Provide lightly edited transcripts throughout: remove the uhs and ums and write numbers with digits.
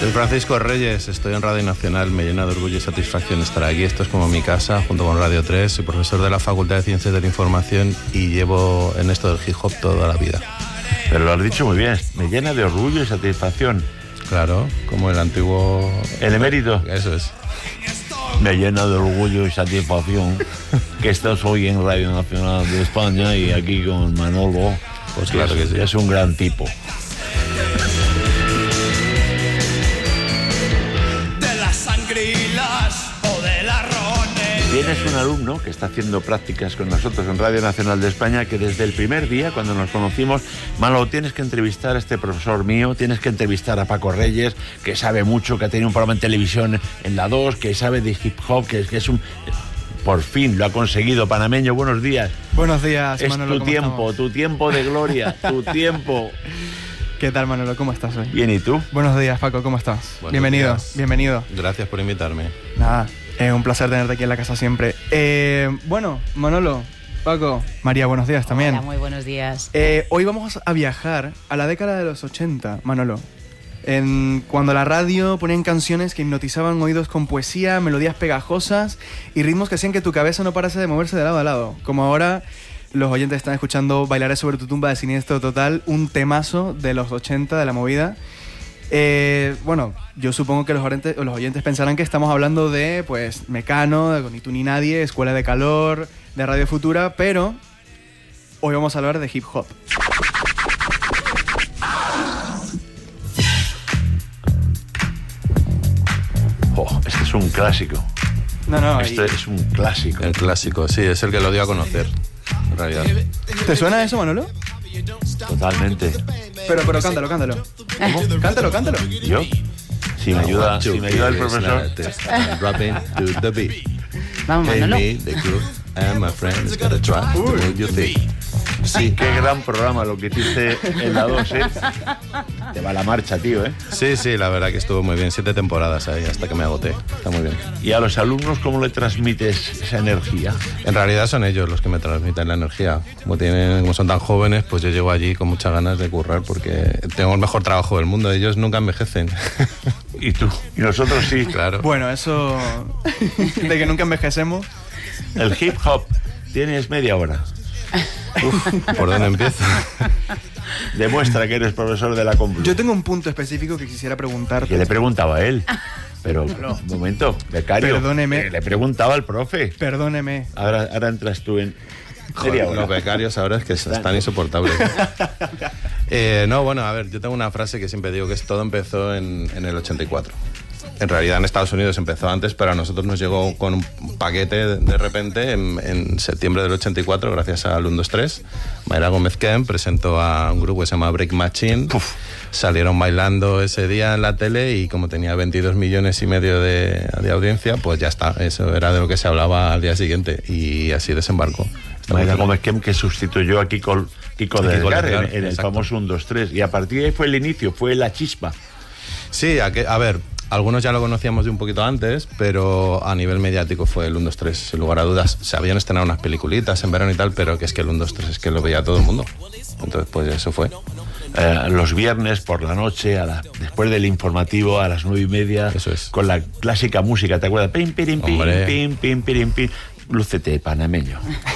Soy Francisco Reyes, estoy en Radio Nacional, me llena de orgullo y satisfacción estar aquí. Esto es como mi casa, junto con Radio 3. Soy profesor de la Facultad de Ciencias de la Información y llevo en esto del hip hop toda la vida. Pero lo has dicho muy bien, me llena de orgullo y satisfacción. Claro, como el antiguo... El emérito. Eso es. Me llena de orgullo y satisfacción que estás hoy en Radio Nacional de España y aquí con Manolo. Pues claro que sí. Es un gran tipo. Tienes un alumno que está haciendo prácticas con nosotros en Radio Nacional de España que desde el primer día, cuando nos conocimos, Manolo, tienes que entrevistar a este profesor mío, tienes que entrevistar a Paco Reyes, que sabe mucho, que ha tenido un programa en televisión en la 2, que sabe de hip hop, que es un... Por fin lo ha conseguido, panameño, buenos días. Buenos días, es Manolo, tu tiempo de gloria, tu tiempo. ¿Qué tal, Manolo? ¿Cómo estás hoy? Bien, ¿y tú? Buenos días, Paco, ¿cómo estás? Bienvenido. Gracias por invitarme. Nada, es un placer tenerte aquí en la casa siempre. Bueno, Manolo, Paco, María, buenos días también. Hola, muy buenos días. Hoy vamos a viajar a la década de los 80, Manolo. Cuando la radio ponían canciones que hipnotizaban oídos con poesía, melodías pegajosas y ritmos que hacían que tu cabeza no parase de moverse de lado a lado. Como ahora los oyentes están escuchando Bailaré sobre tu tumba de Siniestro Total, un temazo de los 80 de la movida. Bueno, yo supongo que los oyentes pensarán que estamos hablando de, pues, Mecano, de Ni tú ni nadie, Escuela de Calor, de Radio Futura, pero hoy vamos a hablar de hip hop. Este es un clásico. Esto es un clásico. El clásico, sí, es el que lo dio a conocer, en realidad. ¿Te suena eso, Manolo? Totalmente. Pero cántalo. ¿Cómo? Cántalo. ¿Yo? Si me ayuda el profesor. Rapping to the beat. Vamos, Manolo. Hey, me, the crew, and my friends gotta try to move your feet. Sí, qué gran programa lo que hiciste en la 2, ¿eh? Te va la marcha, tío, ¿eh? Sí, la verdad que estuvo muy bien. 7 temporadas ahí hasta que me agoté. Está muy bien. ¿Y a los alumnos cómo le transmites esa energía? En realidad son ellos los que me transmiten la energía. Como son tan jóvenes, pues yo llego allí con muchas ganas de currar porque tengo el mejor trabajo del mundo. Ellos nunca envejecen. ¿Y tú? Y nosotros sí. Claro. Bueno, eso de que nunca envejecemos. El hip hop, tienes media hora. ¿Por dónde empiezo? Demuestra que eres profesor de la Complutense. Yo tengo un punto específico que quisiera preguntarte. Que le preguntaba a él. Pero, un momento, becario. Perdóneme. Le preguntaba al profe. Perdóneme. Ahora entras tú en... Joder, los becarios ahora es que están insoportables. No, bueno, a ver, yo tengo una frase que siempre digo, que es todo empezó en el 84. En realidad en Estados Unidos empezó antes, pero a nosotros nos llegó con un paquete de repente en septiembre del 84, gracias a Lundos 3. Mayra Gómez Kem presentó a un grupo que se llama Break Machine. Salieron bailando ese día en la tele y como tenía 22 millones y medio de audiencia, pues ya está. Eso era de lo que se hablaba al día siguiente y así desembarcó. Mayra Gómez Kem, que sustituyó a Kiko Delgar en el famoso 1, 2, 3. Y a partir de ahí fue el inicio, fue la chispa. Sí, a ver... Algunos ya lo conocíamos de un poquito antes, pero a nivel mediático fue el 1, 2, 3, sin lugar a dudas. Se habían estrenado unas peliculitas en verano y tal, pero que es que el 1, 2, 3 es que lo veía todo el mundo. Entonces, pues eso fue. Los viernes por la noche, después del informativo, a las 9:30, eso es. Con la clásica música, ¿te acuerdas? Pim, pirim, pim, pim, pirim, pim. Lúcete, panameño.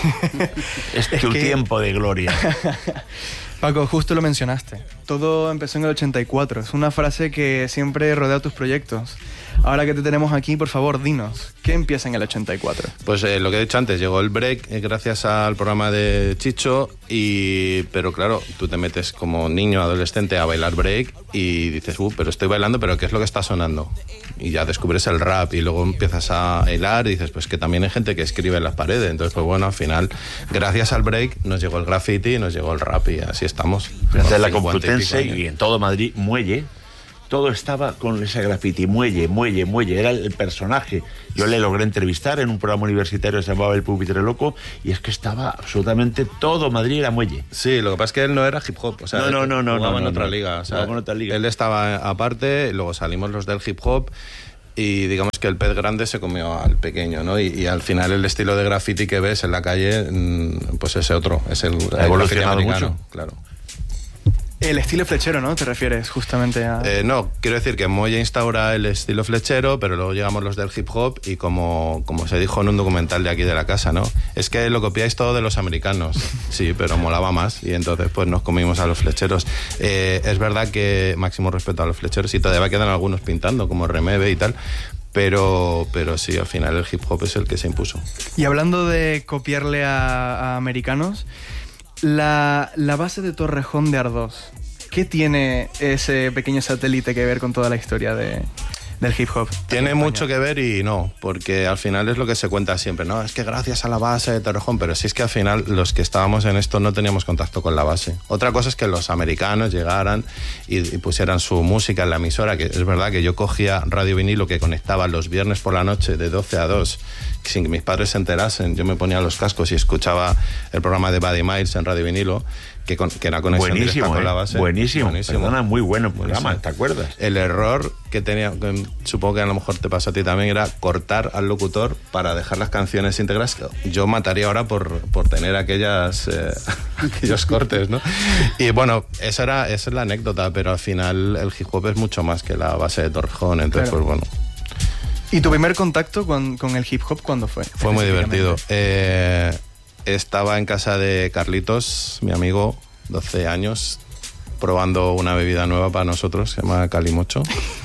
Es tu tiempo de gloria. Paco, justo lo mencionaste. Todo empezó en el 84. Es una frase que siempre rodea tus proyectos. Ahora que te tenemos aquí, por favor, dinos, ¿qué empieza en el 84? Pues lo que he dicho antes, llegó el break gracias al programa de Chicho, pero claro, tú te metes como niño, adolescente a bailar break y dices, pero estoy bailando, pero ¿qué es lo que está sonando? Y ya descubres el rap y luego empiezas a hilar y dices, pues que también hay gente que escribe en las paredes. Entonces, pues bueno, al final, gracias al break nos llegó el graffiti, nos llegó el rap y así estamos. Gracias a la Complutense y en todo Madrid, Muelle. Todo estaba con ese graffiti, muelle, era el personaje. Yo le logré entrevistar en un programa universitario que se llamaba El Pupitre Loco y es que estaba absolutamente todo Madrid era muelle. Sí, lo que pasa es que él no era hip hop, o sea, jugaba en otra liga, o sea, en otra liga. Él estaba aparte, luego salimos los del hip hop y digamos que el pez grande se comió al pequeño, ¿no? Y al final el estilo de graffiti que ves en la calle, pues es otro, es el ha evolucionado graffiti americano, mucho. Claro. El estilo flechero, ¿no? ¿Te refieres justamente a...? No, quiero decir que Moya instaura el estilo flechero, pero luego llegamos los del hip hop y como se dijo en un documental de aquí de la casa, ¿no? Es que lo copiáis todo de los americanos. Sí, pero molaba más y entonces pues nos comimos a los flecheros. Es verdad que máximo respeto a los flecheros y todavía quedan algunos pintando, como Remebe y tal, pero sí, al final el hip hop es el que se impuso. Y hablando de copiarle a americanos, la base de Torrejón de Ardós, ¿qué tiene ese pequeño satélite que ver con toda la historia del hip hop? Tiene mucho que ver y no, porque al final es lo que se cuenta siempre, ¿no? Es que gracias a la base de Torrejón, pero sí es que al final los que estábamos en esto no teníamos contacto con la base. Otra cosa es que los americanos llegaran y pusieran su música en la emisora, que es verdad que yo cogía Radio Vinilo que conectaba los viernes por la noche de 12 a 2, sin que mis padres se enterasen. Yo me ponía los cascos y escuchaba el programa de Buddy Miles en Radio Vinilo, que era conexión directa con la base. Buenísimo. Perdona, muy bueno programa, ¿te acuerdas? El error que tenía, que supongo que a lo mejor te pasó a ti también, era cortar al locutor para dejar las canciones íntegras. Yo mataría ahora por tener aquellos cortes, ¿no? Y bueno, esa es la anécdota, pero al final el hip hop es mucho más que la base de Torrejón, entonces Claro. pues bueno. ¿Y tu primer contacto con el hip hop cuándo fue? Fue muy divertido. Estaba en casa de Carlitos, mi amigo, 12 años, probando una bebida nueva para nosotros, se llama Calimocho.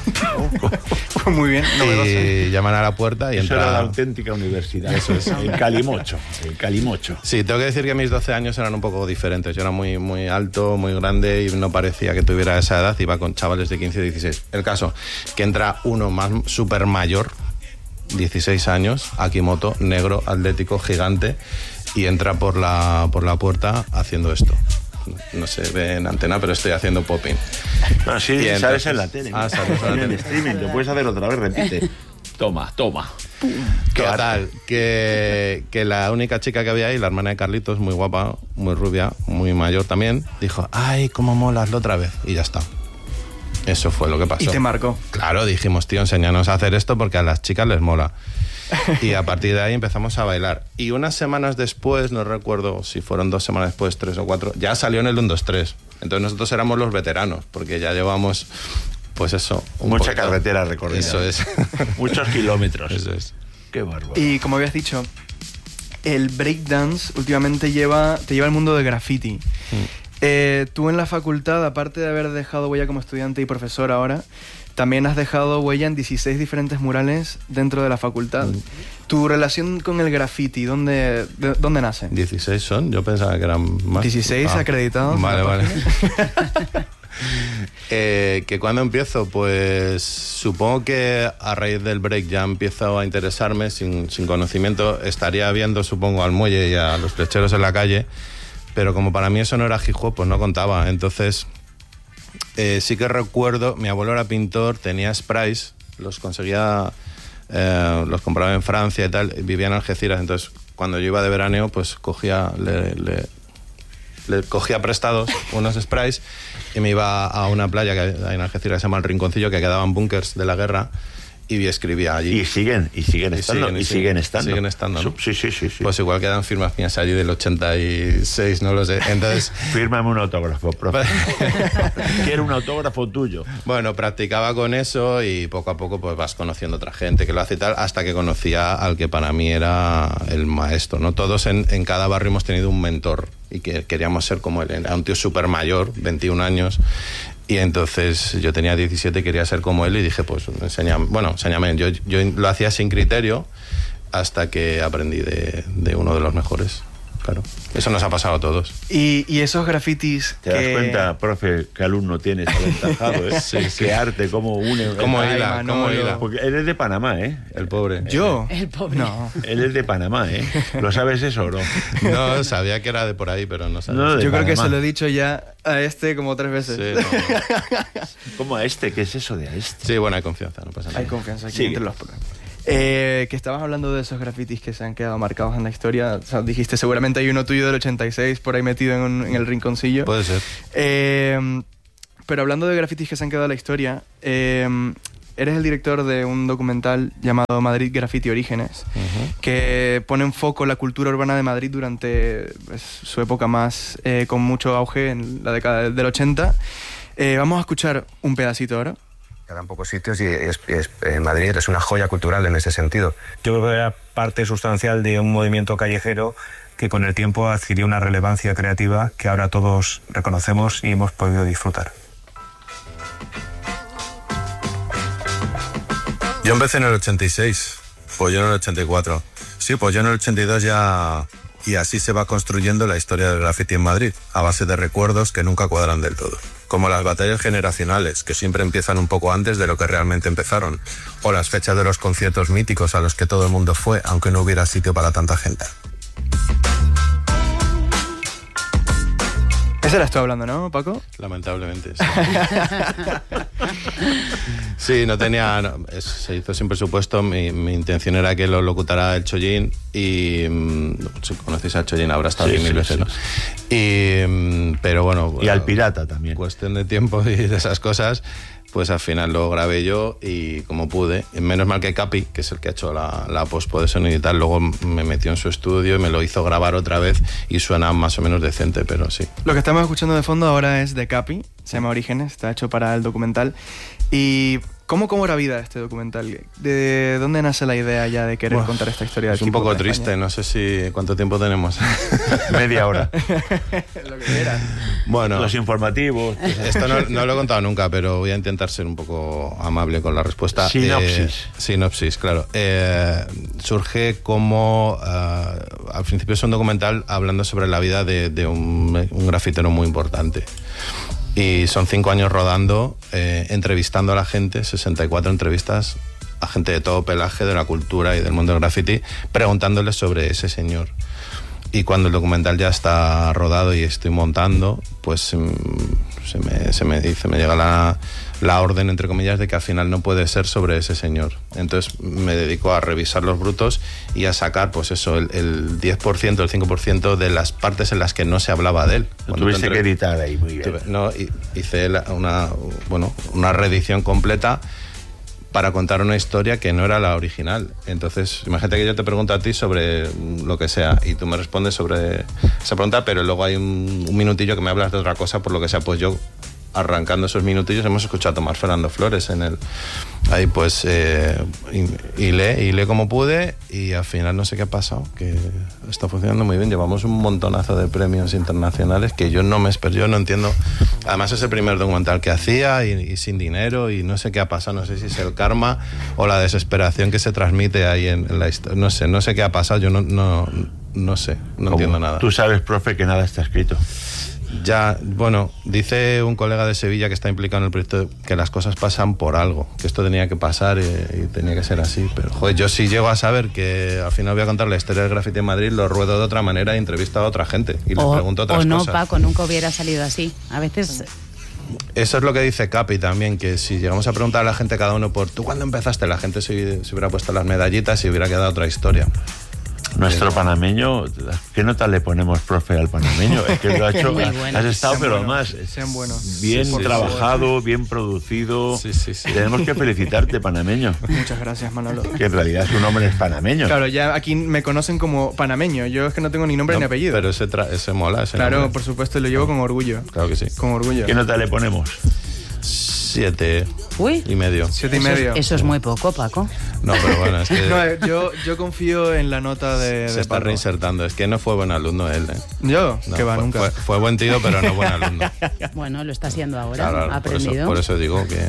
Fue muy bien, novedoso. Y llaman a la puerta y Eso entra... era la auténtica universidad. Eso es, el Calimocho. Sí, tengo que decir que mis 12 años eran un poco diferentes. Yo era muy, muy alto, muy grande y no parecía que tuviera esa edad. Iba con chavales de 15 y 16. El caso, que entra uno más súper mayor, 16 años, Akimoto, negro, atlético, gigante, y entra por la puerta haciendo esto. No se ve en antena, pero estoy haciendo popping. No, sí, Y sabes entonces- en la tele. Ah, sabes en la en el tele. streaming, lo puedes hacer otra vez, repite. Toma. Total, que la única chica que había ahí, la hermana de Carlitos, muy guapa, muy rubia, muy mayor también, dijo, ay, cómo molas la otra vez, y ya está. Eso fue lo que pasó. Y te marcó. Claro, dijimos, tío, enséñanos a hacer esto porque a las chicas les mola. Y a partir de ahí empezamos a bailar. Y unas semanas después, no recuerdo si fueron 2 semanas después, 3 o 4, ya salió en el 1, 2, 3. Entonces nosotros éramos los veteranos, porque ya llevamos, pues eso... Mucha carretera recorrida. Eso es. Muchos kilómetros. Eso es. Qué bárbaro. Y como habías dicho, el breakdance últimamente te lleva al mundo del graffiti. Tú en la facultad, aparte de haber dejado huella como estudiante y profesor ahora, también has dejado huella en 16 diferentes murales dentro de la facultad. ¿Tu relación con el graffiti, dónde nace? 16 son, yo pensaba que eran más. 16 acreditados en Vale, la vale. ¿Que cuándo empiezo? Pues supongo que a raíz del break ya empiezo a interesarme sin conocimiento. Estaría viendo, supongo, al muelle y a los flecheros en la calle, pero como para mí eso no era hip hop, pues no contaba. Entonces sí que recuerdo, mi abuelo era pintor, tenía sprays, los conseguía, los compraba en Francia y tal, vivía en Algeciras, entonces cuando yo iba de veraneo pues cogía, le cogía prestados unos sprays y me iba a una playa que hay en Algeciras que se llama El Rinconcillo, que quedaban búnkers de la guerra, y escribía allí. Y siguen estando. Siguen estando, ¿no? Sí. Pues igual quedan firmas mías allí del 86, no lo sé. Entonces, fírmame un autógrafo, profe. Quiero un autógrafo tuyo. bueno, practicaba con eso y poco a poco pues vas conociendo otra gente que lo hace y tal, hasta que conocía al que para mí era el maestro, ¿no? Todos en cada barrio hemos tenido un mentor y que queríamos ser como él. Era un tío súper mayor, 21 años, y entonces yo tenía 17 y quería ser como él y dije, pues enséñame. Yo lo hacía sin criterio hasta que aprendí de uno de los mejores. Claro, eso nos ha pasado a todos. Y esos grafitis ¿Te das cuenta, profe, qué alumno tienes aventajado, eh? Sí. Qué arte, cómo une. ¿Cómo Ay, hila? ¿Cómo Manolo. hila? Porque él es de Panamá, ¿eh? El pobre. ¿Yo? El pobre. No. Él es de Panamá, ¿eh? ¿Lo sabes eso o no? No, sabía que era de por ahí, pero no sabía. No, de Yo creo que Panamá. se lo he dicho ya a este como 3 veces. Sí, no. ¿Cómo a este? ¿Qué es eso de a este? Sí, bueno, hay confianza, no pasa nada. Hay confianza aquí Sigue. entre los programas. Que estabas hablando de esos grafitis que se han quedado marcados en la historia. O sea, dijiste seguramente hay uno tuyo del 86 por ahí metido en el rinconcillo. Puede ser. Pero hablando de grafitis que se han quedado en la historia, eres el director de un documental llamado Madrid Graffiti Orígenes, que pone en foco la cultura urbana de Madrid durante pues, su época más con mucho auge en la década del 80. Vamos a escuchar un pedacito ahora. Quedan pocos sitios y Madrid es una joya cultural en ese sentido. Yo creo que era parte sustancial de un movimiento callejero que con el tiempo adquirió una relevancia creativa que ahora todos reconocemos y hemos podido disfrutar. Yo empecé en el 86, pues yo en el 84. Sí, pues yo en el 82 ya... Y así se va construyendo la historia del graffiti en Madrid, a base de recuerdos que nunca cuadran del todo. Como las batallas generacionales, que siempre empiezan un poco antes de lo que realmente empezaron. O las fechas de los conciertos míticos a los que todo el mundo fue, aunque no hubiera sitio para tanta gente. Ese eras tú hablando, ¿no, Paco? Lamentablemente, sí. Sí, no tenía... No, se hizo sin presupuesto. Mi intención era que lo locutara el Chollín y... si conocéis al Chollín, habrá estado aquí mil veces, ¿no? Y, pero bueno... Y al Pirata también. Cuestión de tiempo y de esas cosas... Pues al final lo grabé yo y como pude, menos mal que Capi, que es el que ha hecho la pospo de sonido y tal, luego me metió en su estudio y me lo hizo grabar otra vez y suena más o menos decente, pero sí. Lo que estamos escuchando de fondo ahora es de Capi, se llama Orígenes, está hecho para el documental. ¿Y cómo era vida este documental? ¿De dónde nace la idea ya de querer contar esta historia? Es un poco triste, no sé si cuánto tiempo tenemos. Media hora. Lo que quieras. Bueno, los informativos. Esto no lo he contado nunca, pero voy a intentar ser un poco amable con la respuesta. Sinopsis. Claro. Surge como... al principio es un documental hablando sobre la vida de un grafitero muy importante. Y son 5 años rodando, entrevistando a la gente, 64 entrevistas a gente de todo pelaje, de la cultura y del mundo del graffiti, preguntándoles sobre ese señor. Y cuando el documental ya está rodado y estoy montando, pues se me llega la orden, entre comillas, de que al final no puede ser sobre ese señor. Entonces me dedico a revisar los brutos y a sacar, pues eso, el 10%, el 5% de las partes en las que no se hablaba de él. Tuviste que editar ahí, muy bien. Hice una reedición completa para contar una historia que no era la original. Entonces, imagínate que yo te pregunto a ti sobre lo que sea y tú me respondes sobre esa pregunta, pero luego hay un minutillo que me hablas de otra cosa, por lo que sea, pues yo, arrancando esos minutillos, hemos escuchado a Tomás Fernando Flores ahí pues hilé como pude y al final no sé qué ha pasado, que está funcionando muy bien. Llevamos un montonazo de premios internacionales que yo no entiendo. Además es el primer documental que hacía y sin dinero y no sé qué ha pasado, no sé si es el karma o la desesperación que se transmite ahí en la historia, no sé qué ha pasado, yo no sé, no entiendo nada. Tú sabes, profe, que nada está escrito. Ya, bueno, dice un colega de Sevilla que está implicado en el proyecto que las cosas pasan por algo, que esto tenía que pasar y tenía que ser así, pero joder, yo sí llego a saber que al final voy a contar la historia del graffiti en Madrid, lo ruedo de otra manera e entrevisto a otra gente y les pregunto otras cosas. O no, Paco, nunca hubiera salido así. A veces... Eso es lo que dice Capi también, que si llegamos a preguntar a la gente cada uno por ¿tú cuándo empezaste? La gente se hubiera puesto las medallitas y hubiera quedado otra historia. Nuestro panameño, ¿qué nota le ponemos, profe, al panameño? Es que lo ha hecho, bueno. has estado, Sean pero buenos, además sean buenos. bien Sí, trabajado, bien producido. Sí. Tenemos que felicitarte, panameño, Muchas gracias, Manolo. que en realidad su nombre es panameño. Claro, ya aquí me conocen como panameño. Yo es que no tengo ni nombre ni apellido. Pero ese mola, ese Claro, nombre. por supuesto, lo llevo con orgullo. Claro que sí. Con orgullo. ¿Qué nota le ponemos? 7 Uy, y medio. 7,5. eso es muy poco, Paco. No, pero bueno, es que No, yo confío en la nota de se está Paco. reinsertando. Es que no fue buen alumno él. ¿Yo? No, Que va, nunca. Fue buen tío, pero no buen alumno. Bueno, lo está haciendo ahora, Claro, ha aprendido. por eso digo que...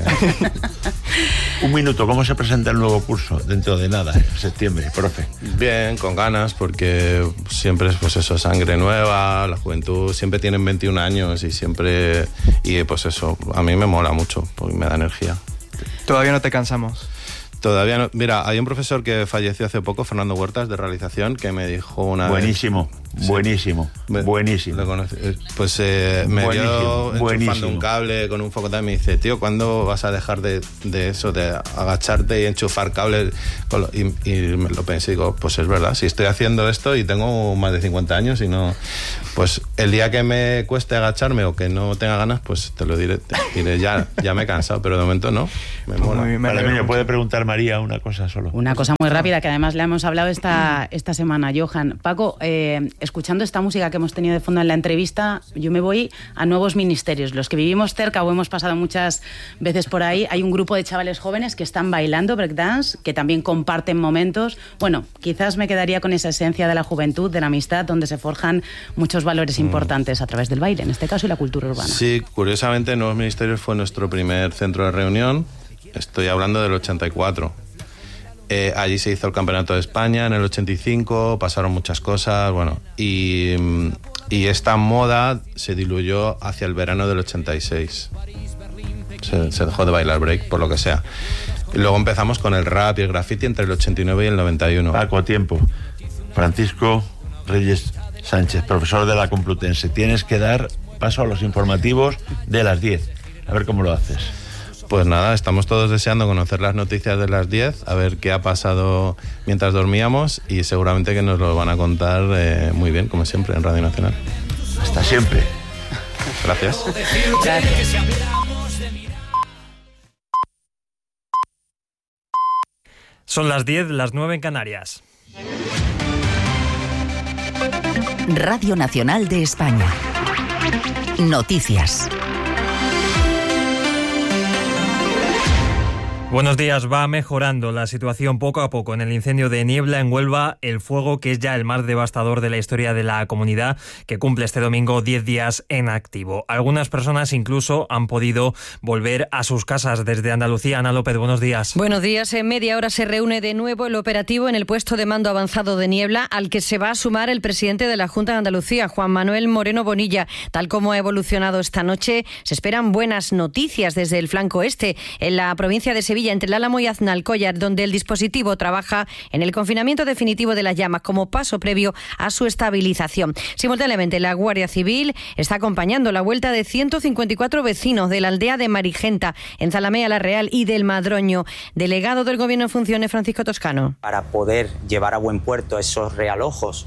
Un minuto, ¿cómo se presenta el nuevo curso? Dentro de nada, en septiembre, profe. Bien, con ganas, porque siempre es pues eso, sangre nueva, la juventud, siempre tienen 21 años y pues eso, a mí me mola mucho, porque me da energía. Todavía no te cansamos. Todavía no. Mira, hay un profesor que falleció hace poco, Fernando Huertas, de realización, que me dijo una Buenísimo. vez Buenísimo, buenísimo. Lo conocí. Pues me vio enchufando un cable con un foco y me dice, tío, ¿cuándo vas a dejar de eso, de agacharte y enchufar cables? Y me lo pensé y digo, pues es verdad, si estoy haciendo esto y tengo más de 50 años y no... Pues el día que me cueste agacharme o que no tenga ganas, pues te lo diré, ya me he cansado, pero de momento no. Me mola. Me puede preguntar María una cosa solo. Una cosa muy rápida que además le hemos hablado esta semana, Johan. Paco, escuchando esta música que hemos tenido de fondo en la entrevista, yo me voy a nuevos ministerios. Los que vivimos cerca o hemos pasado muchas veces por ahí, hay un grupo de chavales jóvenes que están bailando breakdance, que también comparten momentos. Bueno, quizás me quedaría con esa esencia de la juventud, de la amistad, donde se forjan muchos valores importantes a través del baile, en este caso, y la cultura urbana. Sí, curiosamente, Nuevos Ministerios fue nuestro primer centro de reunión. Estoy hablando del 84. Allí se hizo el Campeonato de España en el 85, pasaron muchas cosas, bueno, y esta moda se diluyó hacia el verano del 86. Se dejó de bailar break, por lo que sea. Y luego empezamos con el rap y el graffiti entre el 89 y el 91. Paco, tiempo. Francisco Reyes Sánchez, profesor de la Complutense. Tienes que dar paso a los informativos de las 10. A ver cómo lo haces. Pues nada, estamos todos deseando conocer las noticias de las 10, a ver qué ha pasado mientras dormíamos y seguramente que nos lo van a contar muy bien, como siempre, en Radio Nacional. Hasta siempre. Gracias. Son las 10, las 9 en Canarias. Radio Nacional de España. Noticias. Buenos días. Va mejorando la situación poco a poco en el incendio de Niebla en Huelva, el fuego que es ya el más devastador de la historia de la comunidad, que cumple este domingo 10 días en activo. Algunas personas incluso han podido volver a sus casas. Desde Andalucía, Ana López, buenos días. Buenos días. En media hora se reúne de nuevo el operativo en el puesto de mando avanzado de Niebla, al que se va a sumar el presidente de la Junta de Andalucía, Juan Manuel Moreno Bonilla. Tal como ha evolucionado esta noche, se esperan buenas noticias desde el flanco este, en la provincia de Sevilla, entre el Álamo y Aznalcóllar, donde el dispositivo trabaja en el confinamiento definitivo de las llamas como paso previo a su estabilización. Simultáneamente, la Guardia Civil está acompañando la vuelta de 154 vecinos de la aldea de Marigenta, en Zalamea la Real y del Madroño. Delegado del Gobierno en funciones, Francisco Toscano. Para poder llevar a buen puerto esos realojos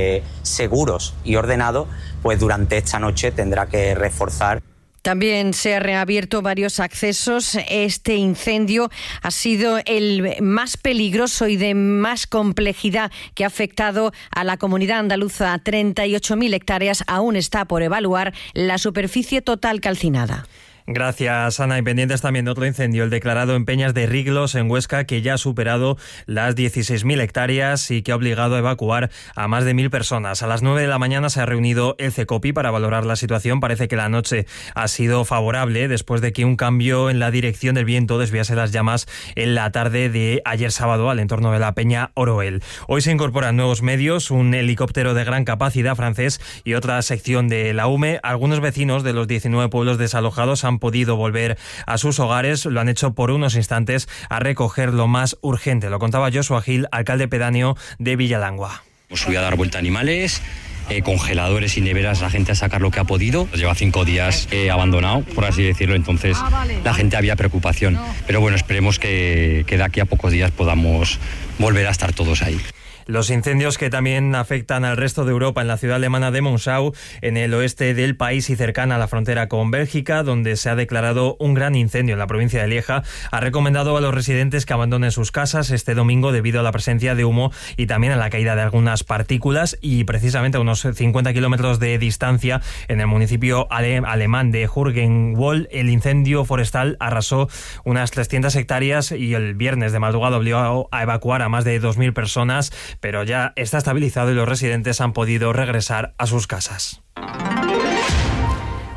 seguros y ordenados, pues durante esta noche tendrá que reforzar. También se han reabierto varios accesos. Este incendio ha sido el más peligroso y de más complejidad que ha afectado a la comunidad andaluza. 38.000 hectáreas. Aún está por evaluar la superficie total calcinada. Gracias, Ana. Y pendientes también de otro incendio, el declarado en Peñas de Riglos, en Huesca, que ya ha superado las 16.000 hectáreas y que ha obligado a evacuar a más de 1.000 personas. A las 9 de la mañana se ha reunido el CECOPI para valorar la situación. Parece que la noche ha sido favorable después de que un cambio en la dirección del viento desviase las llamas en la tarde de ayer sábado al entorno de la Peña Oroel. Hoy se incorporan nuevos medios, un helicóptero de gran capacidad francés y otra sección de la UME. Algunos vecinos de los 19 pueblos desalojados han podido volver a sus hogares. Lo han hecho por unos instantes a recoger lo más urgente. Lo contaba Joshua Gil, alcalde pedáneo de Villalangua. Hemos subido a dar vuelta a animales, congeladores y neveras, la gente a sacar lo que ha podido. Lleva 5 días abandonado, por así decirlo, entonces la gente había preocupación. Pero bueno, esperemos que de aquí a pocos días podamos volver a estar todos ahí. Los incendios que también afectan al resto de Europa, en la ciudad alemana de Monsau, en el oeste del país y cercana a la frontera con Bélgica, donde se ha declarado un gran incendio en la provincia de Lieja, ha recomendado a los residentes que abandonen sus casas este domingo debido a la presencia de humo y también a la caída de algunas partículas. Y precisamente a unos 50 kilómetros de distancia, en el municipio alemán de Jürgenwald, el incendio forestal arrasó unas 300 hectáreas y el viernes de madrugada obligó a evacuar a más de 2.000 personas, pero ya está estabilizado y los residentes han podido regresar a sus casas.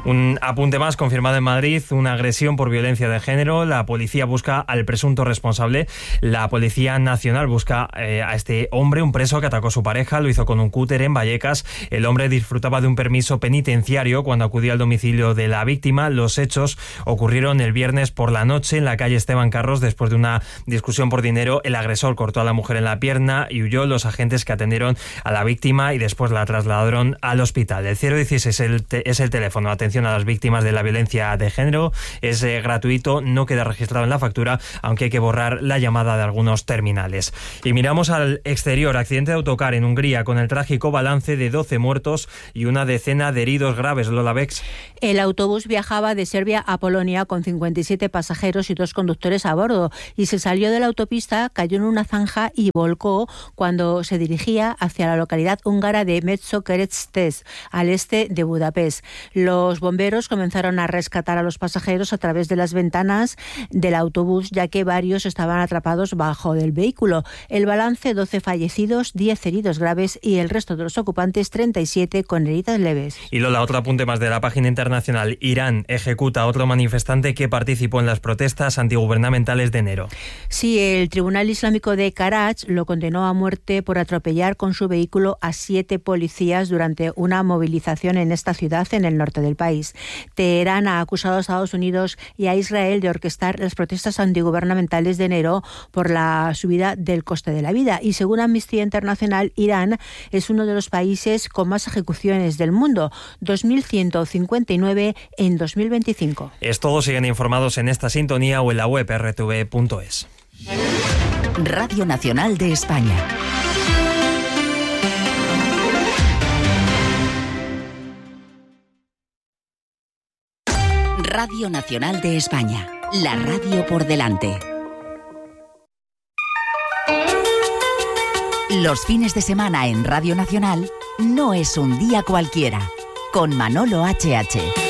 Un apunte más confirmado en Madrid, una agresión por violencia de género. La policía busca al presunto responsable. La Policía Nacional busca a este hombre, un preso que atacó a su pareja. Lo hizo con un cúter en Vallecas. El hombre disfrutaba de un permiso penitenciario cuando acudió al domicilio de la víctima. Los hechos ocurrieron el viernes por la noche en la calle Esteban Carros. Después de una discusión por dinero, el agresor cortó a la mujer en la pierna y huyó. Los agentes que atendieron a la víctima y después la trasladaron al hospital. El 016 es el teléfono. Atención a las víctimas de la violencia de género. Es gratuito, no queda registrado en la factura, aunque hay que borrar la llamada de algunos terminales. Y miramos al exterior. Accidente de autocar en Hungría con el trágico balance de 12 muertos y una decena de heridos graves. Lola Bex. El autobús viajaba de Serbia a Polonia con 57 pasajeros y 2 conductores a bordo y se salió de la autopista, cayó en una zanja y volcó cuando se dirigía hacia la localidad húngara de Metso-Keresztes, al este de Budapest. Los bomberos comenzaron a rescatar a los pasajeros a través de las ventanas del autobús, ya que varios estaban atrapados bajo del vehículo. El balance: 12 fallecidos, 10 heridos graves y el resto de los ocupantes, 37 con heridas leves. Y Lola, otro apunte más de la página internacional. Irán ejecuta a otro manifestante que participó en las protestas antigubernamentales de enero. Sí, el Tribunal Islámico de Karach lo condenó a muerte por atropellar con su vehículo a 7 policías durante una movilización en esta ciudad en el norte del país. Teherán ha acusado a Estados Unidos y a Israel de orquestar las protestas antigubernamentales de enero por la subida del coste de la vida. Y según Amnistía Internacional, Irán es uno de los países con más ejecuciones del mundo, 2.159 en 2025. Es todo. Siguen informados en esta sintonía o en la web rtv.es. Radio Nacional de España. Radio Nacional de España, la radio por delante. Los fines de semana en Radio Nacional no es un día cualquiera, con Manolo HH.